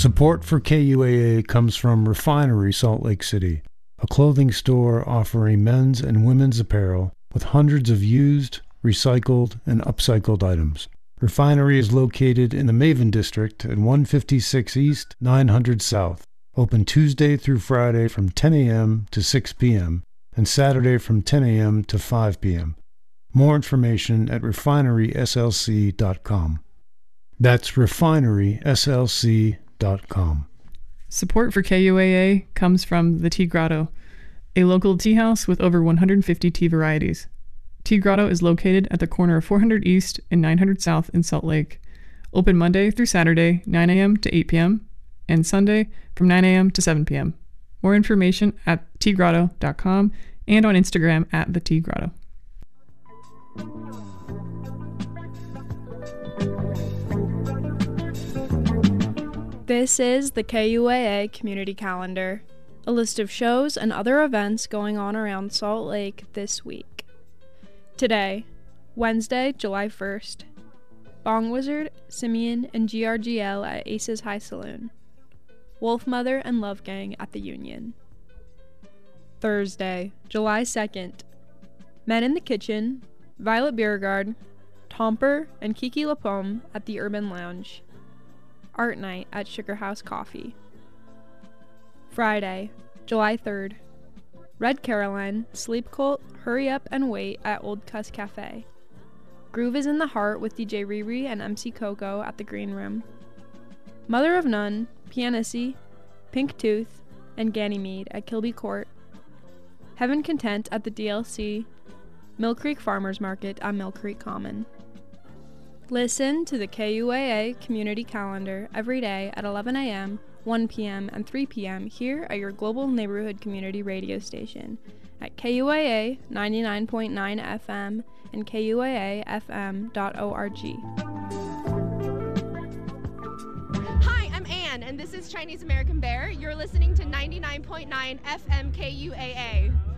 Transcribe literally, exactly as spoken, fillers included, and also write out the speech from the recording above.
Support for K U A A comes from Refinery Salt Lake City, a clothing store offering men's and women's apparel with hundreds of used, recycled, and upcycled items. Refinery is located in the Maven District at one fifty-six East, nine hundred South. Open Tuesday through Friday from ten a.m. to six p.m. and Saturday from ten a.m. to five p.m. More information at refinery s l c dot com. That's refinery s l c dot com. Support for K U A A comes from the Tea Grotto, a local tea house with over one hundred fifty tea varieties. Tea Grotto is located at the corner of four hundred East and nine hundred South in Salt Lake. Open Monday through Saturday, nine a.m. to eight p.m., and Sunday from nine a.m. to seven p.m. More information at tea grotto dot com and on Instagram at the Tea Grotto. This is the K U A A Community Calendar, a list of shows and other events going on around Salt Lake this week. Today, Wednesday, July first, Bong Wizard, Simeon, and G R G L at Aces High Saloon. Wolf Mother and Love Gang at the Union. Thursday, July second, Men in the Kitchen, Violet Beauregard, Tomper, and Kiki LaPomme at the Urban Lounge. Art Night at Sugar House Coffee. Friday, July third, Red Caroline, Sleep Cult, Hurry Up and Wait at Old Cuss Cafe. Groove is in the Heart with D J Riri and M C Coco at the Green Room. Mother of None, Pianissi, Pink Tooth, and Ganymede at Kilby Court. Heaven Content at the D L C. Mill Creek Farmers Market at Mill Creek Common. Listen to the K U A A Community Calendar every day at eleven a.m., one p.m., and three p.m. here at your Global Neighborhood Community Radio station at K U A A ninety-nine point nine F M and K U A A F M dot org. Hi, I'm Ann, and this is Chinese American Bear. You're listening to ninety-nine point nine F M K U A A.